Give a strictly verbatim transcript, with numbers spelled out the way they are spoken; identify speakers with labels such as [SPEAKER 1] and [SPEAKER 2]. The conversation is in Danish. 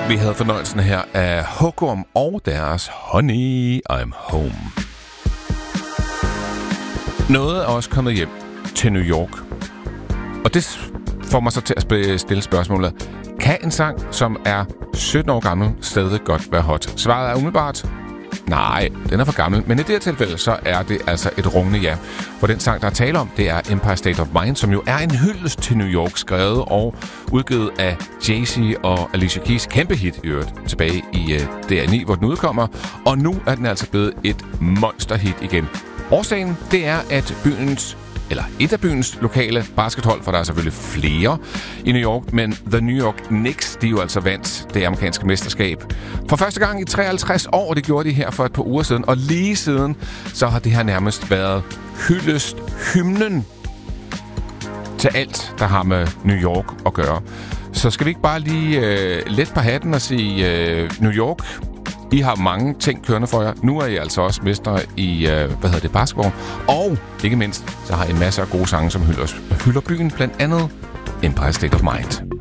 [SPEAKER 1] Vi havde fornøjelsen her af Hugorm og deres Honey, I'm Home. Noget er også kommet hjem til New York. Og det får mig så til at stille spørgsmålet. Kan en sang, som er sytten år gammel, stadig godt være hot? Svaret er umiddelbart nej, den er for gammel. Men i det her tilfælde, så er det altså et rungende ja. For den sang, der er tale om, det er Empire State of Mind, som jo er en hyldest til New York, skrevet og udgivet af Jay-Z og Alicia Keys. Kæmpe hit i øvrigt, tilbage i uh, D R ni, hvor den udkommer. Og nu er den altså blevet et monsterhit igen. Årsagen, det er, at byens eller et af byens lokale baskethold, for der er selvfølgelig flere i New York, men The New York Knicks, de er jo altså vandt det amerikanske mesterskab for første gang i treoghalvtreds år, og det gjorde de her for et par uger siden, og lige siden, så har det her nærmest været hyldest hymnen til alt, der har med New York at gøre. Så skal vi ikke bare lige øh, let på hatten og sige øh, New York, I har mange ting kørende for jer. Nu er I altså også mestre i, øh, hvad hedder det, basketball. Og ikke mindst, så har I en masse af gode sange, som hylder, hylder byen, blandt andet Empire State of Mind.